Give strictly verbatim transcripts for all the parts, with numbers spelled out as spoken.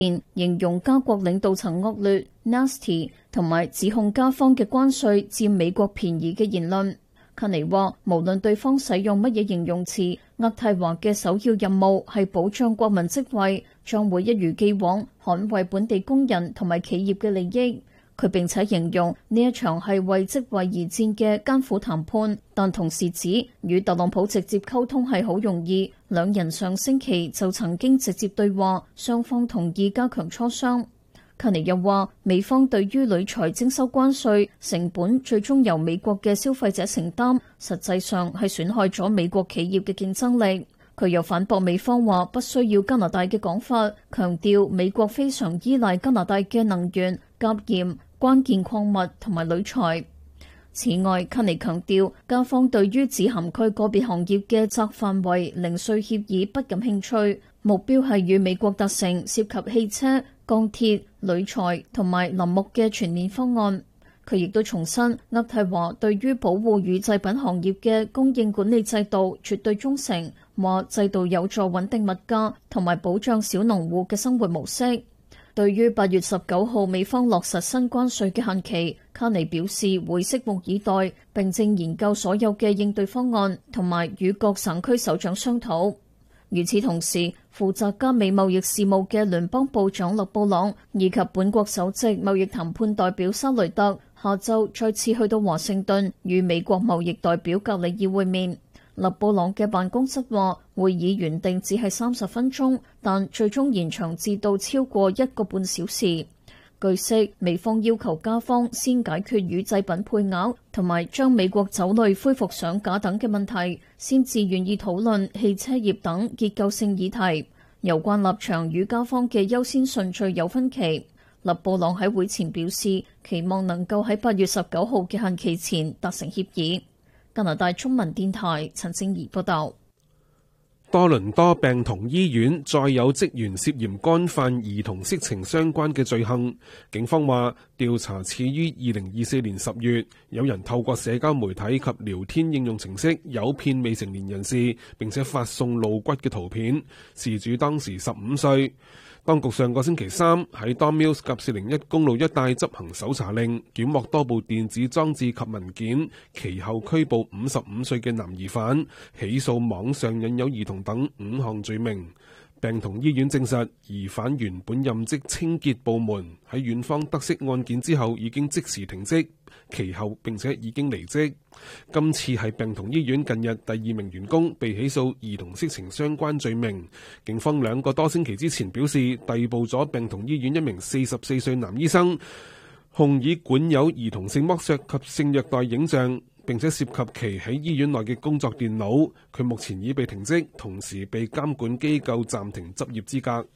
形容加國領導層惡劣、nasty 同埋指控加方嘅關稅佔美國便宜嘅言論。卡尼話，無論對方使用乜嘢形容詞，渥太華嘅首要任務係保障國民職位，將會一如既往捍衛本地工人同埋企業嘅利益。佢並且形容呢一場係為職位而戰嘅艱苦談判，但同時指與特朗普直接溝通係好容易。兩人上星期就曾經直接對話，雙方同意加強磋商。卡尼又話，美方對於鋁材徵收關稅，成本最終由美國嘅消費者承擔，實際上係損害咗美國企業嘅競爭力。佢又反駁美方話不需要加拿大嘅講法，強調美國非常依賴加拿大嘅能源、甲鹽、關鍵礦物同埋鋁材。此外，卡尼強調，加方對於只涵蓋個別行業嘅窄範圍零稅協議不感興趣，目標係與美國達成涉及汽車、鋼鐵、鋁材同埋林木嘅全面方案。佢亦都重申，渥太華對於保護乳製品行業嘅供應管理制度絕對忠誠，話制度有助穩定物價同埋保障小農戶嘅生活模式。對於八月十九號美方落實新關稅嘅限期，卡尼表示會拭目以待，並正研究所有嘅應對方案，同埋與各省區首長商討。與此同時，負責加美貿易事務嘅聯邦部長勒布朗以及本國首席貿易談判代表沙雷特下晝再次去到華盛頓與美國貿易代表格里爾會面。勒布朗嘅辦公室話，會議原定只係三十分鐘，但最終延長至到超過一個半小時。據悉，美方要求加方先解決乳製品配額同埋將美國酒類恢復上架等嘅問題，先至願意討論汽車業等結構性議題。有關立場與加方嘅優先順序有分歧。勒布朗喺會前表示，期望能夠喺八月十九號嘅限期前達成協議。加拿大中文電台陳靜怡報道。 多倫多病童醫院再有職員涉嫌干犯兒童色情相關嘅罪行。警方話，調查始於二零二四年十月，有人透過社交媒體及聊天應用程式誘騙未成年人士，並且發送露骨嘅圖片。事主當時十五歲。當局上個星期三喺 Don Mills 及四零一公路一帶執行搜查令，檢獲多部電子裝置及文件，其後拘捕五十五歲嘅男疑犯，起訴網上引誘兒童等五項罪名。病童醫院證實，疑犯原本任職清潔部門，喺院方得悉案件之後已經即時停職，其後並且已經離職。今次係病童醫院近日第二名員工被起訴兒童色情相關罪名。警方兩個多星期之前表示，逮捕咗病童醫院一名四十四歲男醫生，控以管有兒童性剝削及性虐待影像，並且涉及其喺醫院內嘅工作電腦。佢目前已被停職，同時被監管機構暫停執業資格。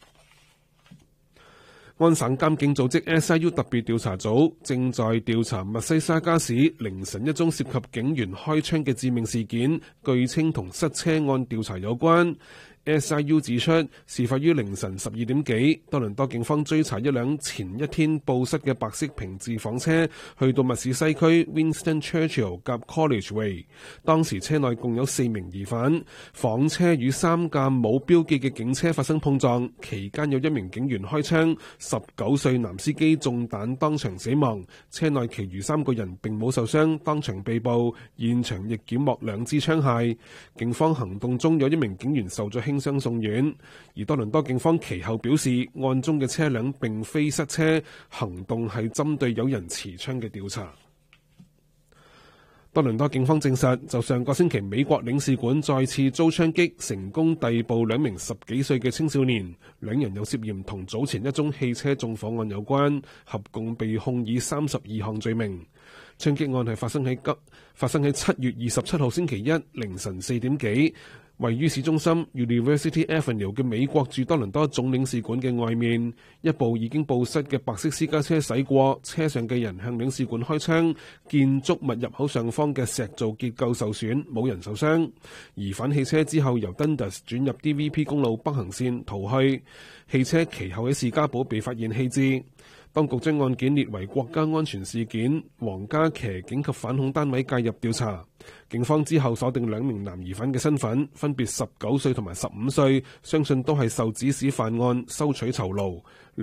安省監警組織 S I U 特別調查組正在調查密西沙加市凌晨一宗涉及警員開槍嘅致命事件，據稱同失車案調查有關。S I U 指出，事發於凌晨十二點幾，多倫多警方追查一輛前一天報失嘅白色平治房車，去到密市西區 Winston Churchill 及 College Way。當時車內共有四名疑犯，房車與三架冇標記嘅警車發生碰撞，期間有一名警員開槍，十九歲男司機中彈當場死亡，車內其餘三個人並冇受傷，當場被捕，現場亦檢獲兩支槍械。警方行動中有一名警員受咗輕傷送院，而多倫多警方其後表示，案中嘅車輛並非失車，行動係針對有人持槍嘅調查。多倫多警方證實，就上個星期美國領事館再次遭槍擊，成功逮捕兩名十幾歲嘅青少年，兩人又涉嫌同早前一宗汽車縱火案有關，合共被控以三十二項罪名。槍擊案係發生喺急發生喺七月二十七號星期一凌晨四點幾。位於市中心 University Avenue 嘅美國駐多倫多總領事館嘅外面，一部已經報失嘅白色私家車駛過，車上嘅人向領事館開槍，建築物入口上方嘅石造結構受損，冇人受傷。疑犯棄車之後由 Dundas 轉入 D V P 公路北行線逃去，汽車其後喺士嘉堡被發現棄置。當局將案件列為國家安全事件，皇家騎警及反恐單位介入調查。警方之後鎖定兩名男疑犯嘅身份，分別十九歲同埋十五歲，相信都係受指使犯案收取酬勞。